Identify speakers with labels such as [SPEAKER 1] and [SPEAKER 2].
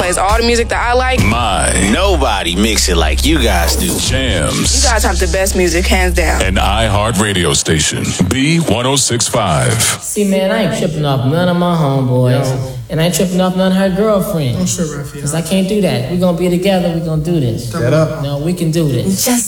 [SPEAKER 1] plays all the music that I like.
[SPEAKER 2] Nobody mix it like you guys do.
[SPEAKER 3] Jams.
[SPEAKER 1] You guys have the best music, hands down.
[SPEAKER 3] An iHeart radio station. B1065.
[SPEAKER 4] See, man, I ain't tripping off none of my homeboys. And I ain't tripping off none of her girlfriends.
[SPEAKER 5] Don't trip, Raphael.
[SPEAKER 4] Because I can't do that. We're going to be together. We're going to do this.
[SPEAKER 5] Shut up.
[SPEAKER 4] No, we can do this.
[SPEAKER 6] Just